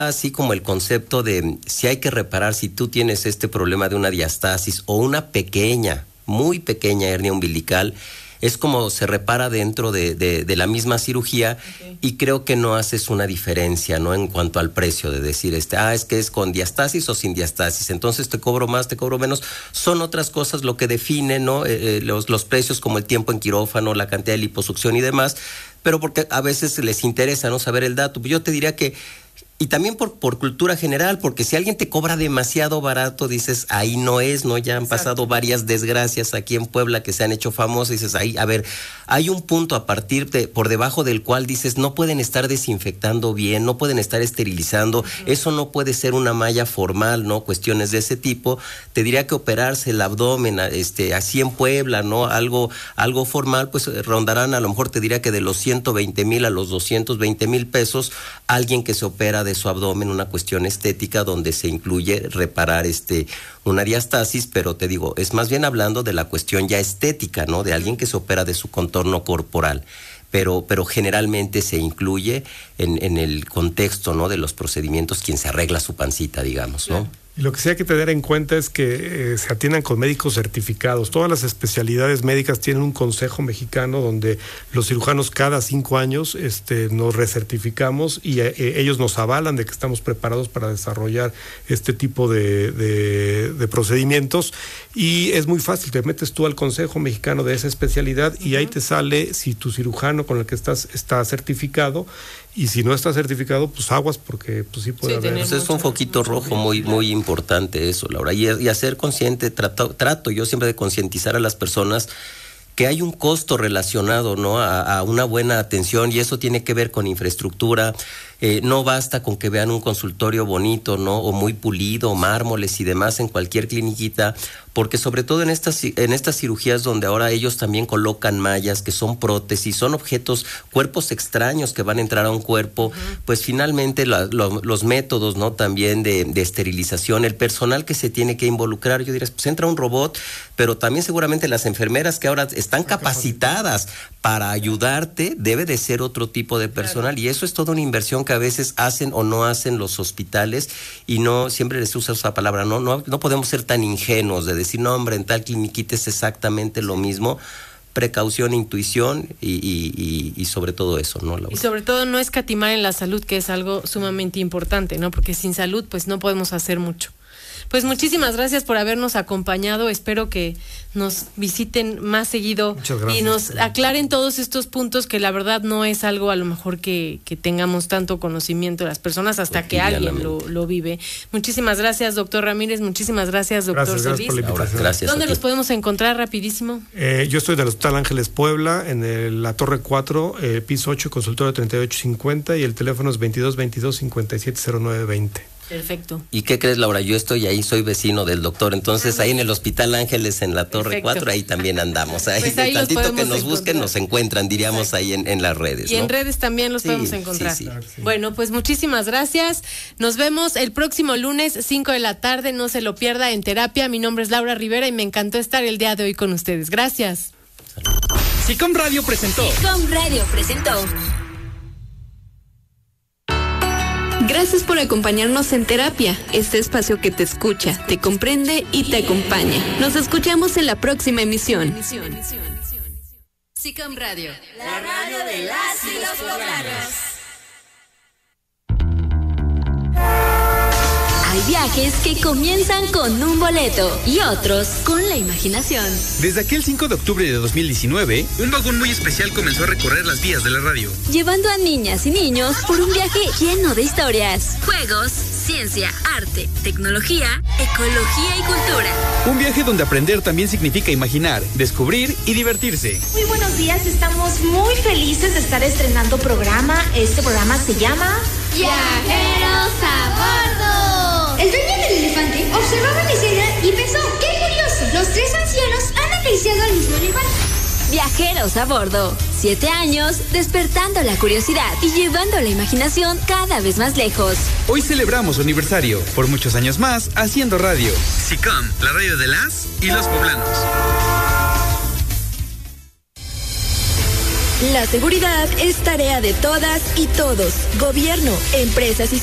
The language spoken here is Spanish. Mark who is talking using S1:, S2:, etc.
S1: así como el concepto de si hay que reparar, si tú tienes este problema de una diastasis o una pequeña, muy pequeña hernia umbilical, es como se repara dentro de la misma cirugía. Okay. Y creo que no haces una diferencia, ¿no? En cuanto al precio de decir, es que es con diastasis o sin diastasis, entonces te cobro más, te cobro menos. Son otras cosas lo que define, ¿no? Los precios, como el tiempo en quirófano, la cantidad de liposucción y demás, pero porque a veces les interesa, ¿no?, saber el dato. Yo te diría que, y también por cultura general, porque si alguien te cobra demasiado barato, dices, ahí no es, ¿no? Ya han pasado varias desgracias aquí en Puebla que se han hecho famosas, y dices, ahí, a ver, hay un punto a partir por debajo del cual dices, no pueden estar desinfectando bien, no pueden estar esterilizando, eso no puede ser una malla formal, ¿no? Cuestiones de ese tipo. Te diría que operarse el abdomen, así en Puebla, ¿no? Algo formal, pues rondarán, a lo mejor te diría que de los 120,000 a los 220,000 pesos, alguien que se opera de su abdomen, una cuestión estética donde se incluye reparar una diastasis, pero te digo, es más bien hablando de la cuestión ya estética, ¿no? De alguien que se opera de su contorno corporal. Pero generalmente se incluye en el contexto, ¿no?, de los procedimientos quien se arregla su pancita, digamos, ¿no?
S2: Y lo que sí hay que tener en cuenta es que se atiendan con médicos certificados. Todas las especialidades médicas tienen un consejo mexicano donde los cirujanos cada 5 años nos recertificamos y ellos nos avalan de que estamos preparados para desarrollar este tipo de procedimientos. Y es muy fácil, te metes tú al consejo mexicano de esa especialidad y ahí te sale si tu cirujano con el que estás está certificado. Y si no está certificado, pues aguas, porque pues sí puede haber.
S1: Pues es un foquito rojo muy importante eso, Laura. Y hacer consciente, trato yo siempre de concientizar a las personas que hay un costo relacionado, ¿no?, a una buena atención, y eso tiene que ver con infraestructura. No basta con que vean un consultorio bonito, ¿no?, o muy pulido, mármoles y demás en cualquier cliniquita, porque sobre todo en estas cirugías donde ahora ellos también colocan mallas, que son prótesis, son objetos, cuerpos extraños que van a entrar a un cuerpo, pues finalmente los métodos, ¿no?, también de esterilización, el personal que se tiene que involucrar, yo diría, pues entra un robot, pero también seguramente las enfermeras que ahora están capacitadas para ayudarte, debe de ser otro tipo de personal, y eso es toda una inversión que a veces hacen o no hacen los hospitales, y no, siempre les usa esa palabra, no podemos ser tan ingenuos de decir, no, hombre, en tal cliniquita es exactamente lo mismo. Precaución, intuición y sobre todo eso, ¿no, Laura?
S3: Y sobre todo no escatimar en la salud, que es algo sumamente importante, ¿no? Porque sin salud, pues no podemos hacer mucho. Pues muchísimas gracias por habernos acompañado. Espero que nos visiten más seguido y nos aclaren todos estos puntos, que la verdad no es algo a lo mejor que tengamos tanto conocimiento de las personas hasta que alguien lo vive. Muchísimas gracias, doctor Ramírez. Muchísimas gracias, doctor Solís.
S2: Gracias por la invitación.
S1: Gracias.
S3: ¿Dónde los podemos encontrar rapidísimo?
S2: Yo estoy del Hospital Ángeles Puebla, en la Torre 4, piso 8, consultorio 3850, y el teléfono es 2222-570920.
S3: Perfecto.
S1: ¿Y qué crees, Laura? Yo estoy ahí, soy vecino del doctor, entonces ahí en el Hospital Ángeles, en la Torre 4, ahí también andamos. Ahí, pues ahí tantito que nos busquen, nos encuentran, diríamos. Exacto. Ahí en las redes.
S3: Y ¿no?, en redes también los podemos encontrar. Sí. Bueno, pues muchísimas gracias. Nos vemos el próximo lunes, 5 de la tarde. No se lo pierda en Terapia. Mi nombre es Laura Rivera y me encantó estar el día de hoy con ustedes. Gracias.
S4: SICOM Radio presentó.
S5: Gracias por acompañarnos en Terapia, este espacio que te escucha, te comprende y te acompaña. Nos escuchamos en la próxima emisión.
S6: SICOM Radio, la radio de las y los poblanos. Hay viajes que comienzan con un boleto y otros con la imaginación.
S4: Desde aquel 5 de octubre de 2019, un vagón muy especial comenzó a recorrer las vías de la radio,
S6: llevando a niñas y niños por un viaje lleno de historias, juegos, ciencia, arte, tecnología, ecología y cultura.
S4: Un viaje donde aprender también significa imaginar, descubrir y divertirse.
S7: Muy buenos días, estamos muy felices de estar estrenando programa. Este programa se llama
S8: Viajeros a Bordo.
S7: El dueño del elefante observaba la escena y pensó, ¡qué curioso! Los 3 ancianos han acariciado al mismo elefante.
S6: Viajeros a Bordo. 7 años despertando la curiosidad y llevando la imaginación cada vez más lejos.
S4: Hoy celebramos su aniversario. Por muchos años más, haciendo radio. SICOM, la radio de las y los poblanos.
S5: La seguridad es tarea de todas y todos. Gobierno, empresas y